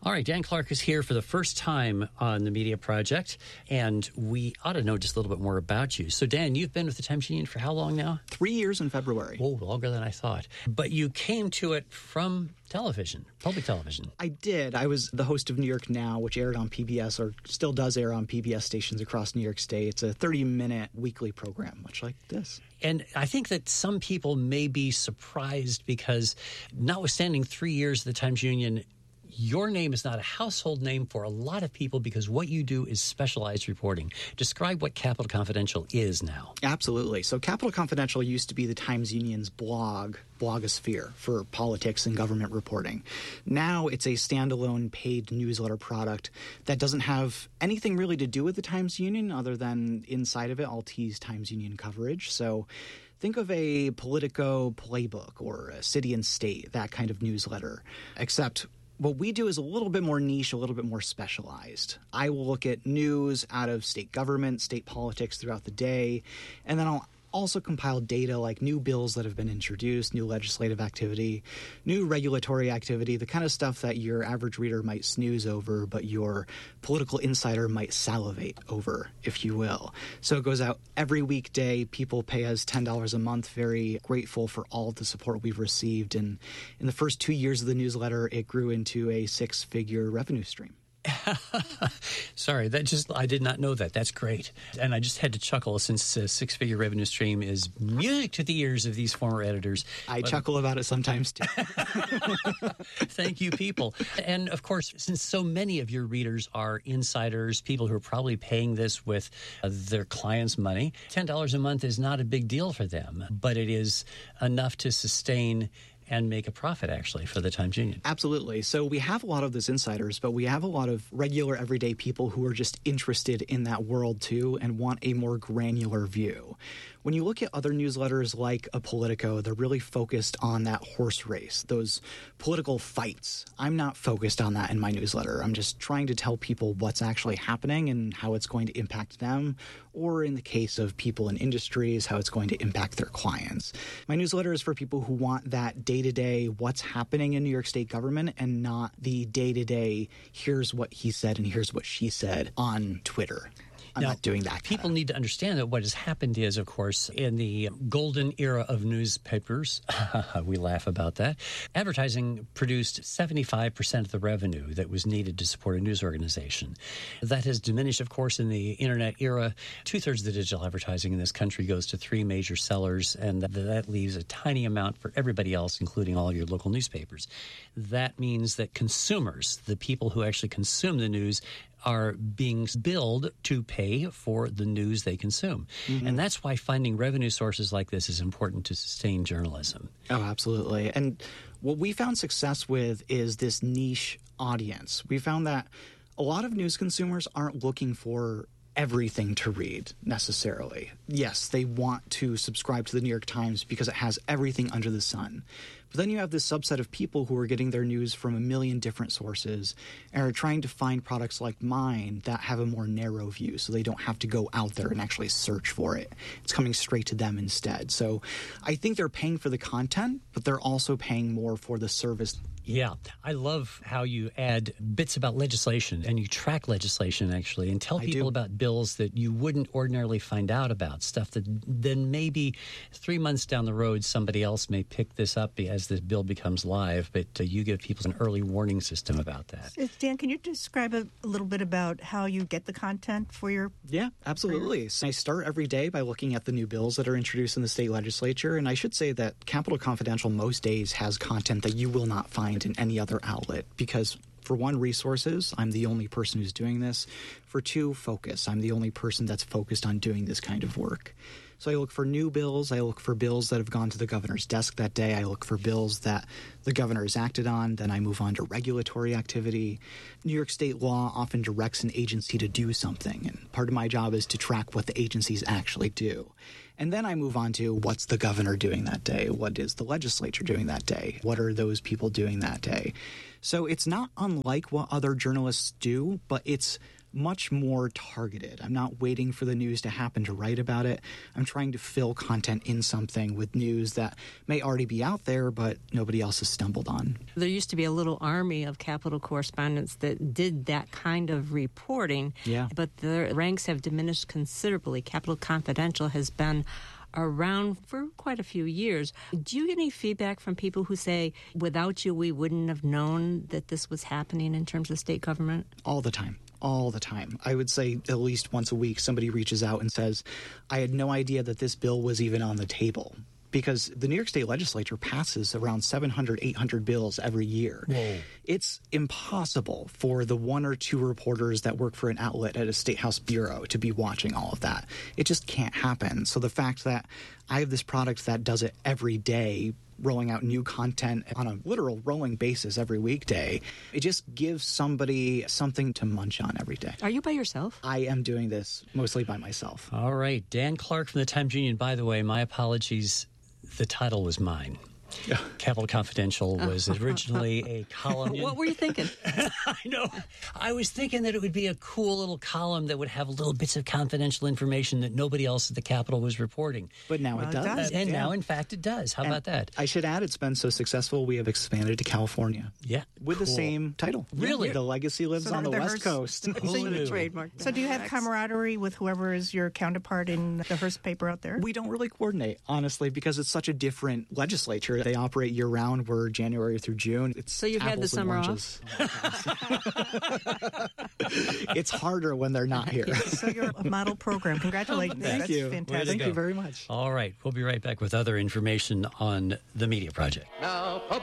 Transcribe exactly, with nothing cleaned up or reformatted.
All right, Dan Clark is here for the first time on the Media Project, and we ought to know just a little bit more about you. So, Dan, you've been with the Times Union for how long now? Three years in February. Oh, longer than I thought. But you came to it from television, public television. I did. I was the host of New York Now, which aired on P B S, or still does air on P B S stations across New York State. It's a thirty-minute weekly program, much like this. And I think that some people may be surprised because, notwithstanding three years of the Times Union, your name is not a household name for a lot of people because what you do is specialized reporting. Describe what Capital Confidential is now. Absolutely. So Capital Confidential used to be the Times Union's blog, blogosphere, for politics and government reporting. Now it's a standalone paid newsletter product that doesn't have anything really to do with the Times Union other than inside of it I'll tease Times Union coverage. So think of a Politico playbook or a City and State, that kind of newsletter, except what we do is a little bit more niche, a little bit more specialized. I will look at news out of state government, state politics throughout the day, and then I'll also compile data like new bills that have been introduced, new legislative activity, new regulatory activity, the kind of stuff that your average reader might snooze over, but your political insider might salivate over, if you will. So it goes out every weekday. People pay us ten dollars a month. Very grateful for all the support we've received. And in the first two years of the newsletter, it grew into a six-figure revenue stream. Sorry, that just I did not know that. That's great. And I just had to chuckle since a six-figure revenue stream is music to the ears of these former editors. I but, chuckle about it sometimes, too. Thank you, people. And, of course, since so many of your readers are insiders, people who are probably paying this with uh, their clients' money, ten dollars a month is not a big deal for them, but it is enough to sustain and make a profit, actually, for the Times Union. Absolutely. So we have a lot of those insiders, but we have a lot of regular, everyday people who are just interested in that world, too, and want a more granular view. When you look at other newsletters like a Politico, they're really focused on that horse race, those political fights. I'm not focused on that in my newsletter. I'm just trying to tell people what's actually happening and how it's going to impact them, or in the case of people in industries, how it's going to impact their clients. My newsletter is for people who want that data day-to-day what's happening in New York State government and not the day-to-day here's what he said and here's what she said on Twitter. I'm now, not doing that. People need to understand that what has happened is, of course, in the golden era of newspapers, we laugh about that, advertising produced seventy-five percent of the revenue that was needed to support a news organization. That has diminished, of course, in the internet era. Two-thirds of the digital advertising in this country goes to three major sellers, and that leaves a tiny amount for everybody else, including all your local newspapers. That means that consumers, the people who actually consume the news, are being billed to pay for the news they consume. Mm-hmm. And that's why finding revenue sources like this is important to sustain journalism. Oh, absolutely. And what we found success with is this niche audience. We found that a lot of news consumers aren't looking for everything to read necessarily. Yes, they want to subscribe to the New York Times because it has everything under the sun. But then you have this subset of people who are getting their news from a million different sources and are trying to find products like mine that have a more narrow view so they don't have to go out there and actually search for it. It's coming straight to them instead. So I think they're paying for the content, but they're also paying more for the service. Yeah, I love how you add bits about legislation and you track legislation, actually, and tell I people do. about bills that you wouldn't ordinarily find out about, stuff that then maybe three months down the road somebody else may pick this up as the bill becomes live, but uh, you give people an early warning system about that. Dan, can you describe a, a little bit about how you get the content for your... Yeah, absolutely. So I start every day by looking at the new bills that are introduced in the state legislature, and I should say that Capital Confidential most days has content that you will not find in any other outlet because, for one, resources. I'm the only person who's doing this. For two, focus. I'm the only person that's focused on doing this kind of work. So I look for new bills. I look for bills that have gone to the governor's desk that day. I look for bills that the governor has acted on. Then I move on to regulatory activity. New York state law often directs an agency to do something, and part of my job is to track what the agencies actually do. And then I move on to what's the governor doing that day? What is the legislature doing that day? What are those people doing that day? So it's not unlike what other journalists do, but it's much more targeted. I'm not waiting for the news to happen to write about it. I'm trying to fill content in something with news that may already be out there, but nobody else has stumbled on. There used to be a little army of Capitol correspondents that did that kind of reporting, yeah. but the ranks have diminished considerably. Capitol Confidential has been around for quite a few years. Do you get any feedback from people who say, without you, we wouldn't have known that this was happening in terms of state government? All the time. All the time. I would say at least once a week somebody reaches out and says, I had no idea that this bill was even on the table. Because the New York State Legislature passes around seven hundred, eight hundred bills every year. Whoa. It's impossible for the one or two reporters that work for an outlet at a State House bureau to be watching all of that. It just can't happen. So the fact that I have this product that does it every day, rolling out new content on a literal rolling basis every weekday, it just gives somebody something to munch on every day. Are you by yourself? I am doing this mostly by myself. All right. Dan Clark from the Times-Union. By the way, my apologies. The title was mine. Yeah. Capitol Confidential was originally a column. What were you thinking? I know. I was thinking that it would be a cool little column that would have little bits of confidential information that nobody else at the Capitol was reporting. But now Well, it it does. does. And Yeah. now, in fact, it does. How And about that? I should add, it's been so successful, we have expanded to California. Yeah. With the Cool. same title. Really? The legacy lives So on the the West Hearst- Coast. Who knew? Trademark. So do you have camaraderie with whoever is your counterpart in the Hearst paper out there? We don't really coordinate, honestly, because it's such a different legislature. They operate year-round. We're January through June. It's So you've had the apples and summer oranges. It's harder when they're not here. So you're a model program. Congratulations. Thank That's you. fantastic. Thank you very much. All right. We'll be right back with other information on the Media Project. Now,